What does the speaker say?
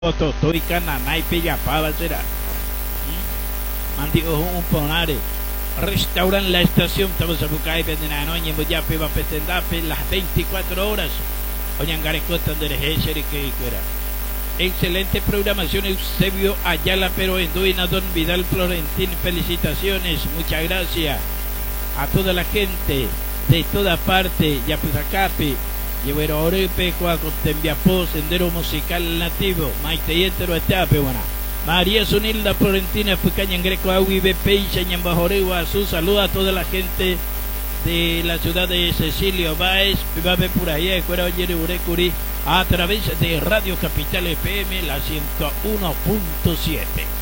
Totoica nanay pillapava será. Mandi un ponare. Restauran La Estación, estamos a Bucay, Pendenanoña, en Boyape, Vapetendape, las 24 horas. Oñangarecota de Regeser que era. Excelente programación, Eusebio Ayala, pero Enduina, Don Vidal Florentín, felicitaciones, muchas gracias a toda la gente de toda parte, Yapuzacapi, Llevero Orepe, Coacotembiapó, Sendero Musical Nativo, Maite Yetero Estape, buena. María Sunilda Florentina, Fucaña en Greco, Agui, Bepeixa, Ñambajoregua, su saludo a toda la gente de la ciudad de Cecilio Báez, Pibabe Purahía, Cuera Oyer Urecuri, a través de Radio Capital FM, la 101.7.